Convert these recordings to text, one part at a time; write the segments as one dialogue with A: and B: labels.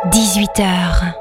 A: 18h.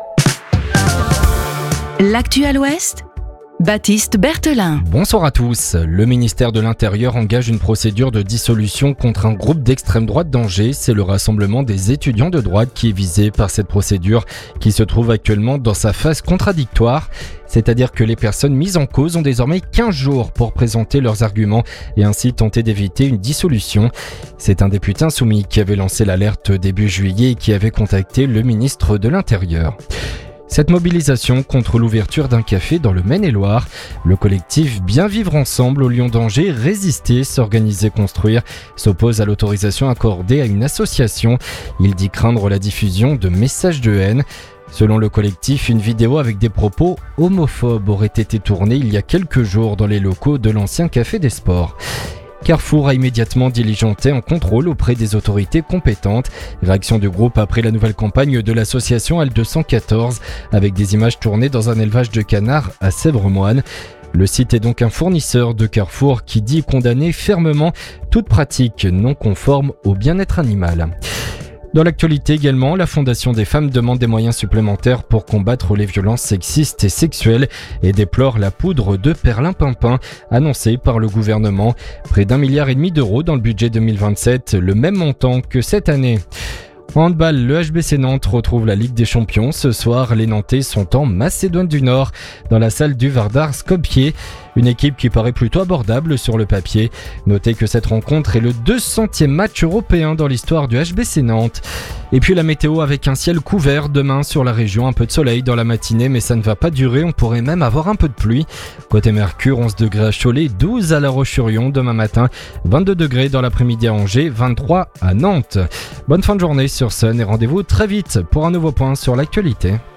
A: L'actu à l'Ouest, Baptiste Berthelin.
B: Bonsoir à tous. Le ministère de l'Intérieur engage une procédure de dissolution contre un groupe d'extrême droite d'Angers. C'est le rassemblement des étudiants de droite qui est visé par cette procédure qui se trouve actuellement dans sa phase contradictoire. C'est-à-dire que les personnes mises en cause ont désormais 15 jours pour présenter leurs arguments et ainsi tenter d'éviter une dissolution. C'est un député insoumis qui avait lancé l'alerte début juillet et qui avait contacté le ministre de l'Intérieur. Cette mobilisation contre l'ouverture d'un café dans le Maine-et-Loire, le collectif Bien Vivre Ensemble au Lion d'Angers, Résister, s'organiser, construire, s'oppose à l'autorisation accordée à une association. Il dit craindre la diffusion de messages de haine. Selon le collectif, une vidéo avec des propos homophobes aurait été tournée il y a quelques jours dans les locaux de l'ancien Café des Sports. Carrefour a immédiatement diligenté un contrôle auprès des autorités compétentes. Réaction du groupe après la nouvelle campagne de l'association L214 avec des images tournées dans un élevage de canards à Sèvres-Moine. Le site est donc un fournisseur de Carrefour qui dit condamner fermement toute pratique non conforme au bien-être animal. Dans l'actualité également, la Fondation des femmes demande des moyens supplémentaires pour combattre les violences sexistes et sexuelles et déplore la poudre de perlimpinpin annoncée par le gouvernement. Près d'1,5 milliard d'euros dans le budget 2027, le même montant que cette année. En handball, le HBC Nantes retrouve la Ligue des Champions. Ce soir, les Nantais sont en Macédoine du Nord, dans la salle du Vardar Skopje. Une équipe qui paraît plutôt abordable sur le papier. Notez que cette rencontre est le 200e match européen dans l'histoire du HBC Nantes. Et puis la météo avec un ciel couvert demain sur la région, un peu de soleil dans la matinée, mais ça ne va pas durer, on pourrait même avoir un peu de pluie. Côté Mercure, 11 degrés à Cholet, 12 à La Roche-sur-Yon demain matin, 22 degrés dans l'après-midi à Angers, 23 à Nantes. Bonne fin de journée sur Sun et rendez-vous très vite pour un nouveau point sur l'actualité.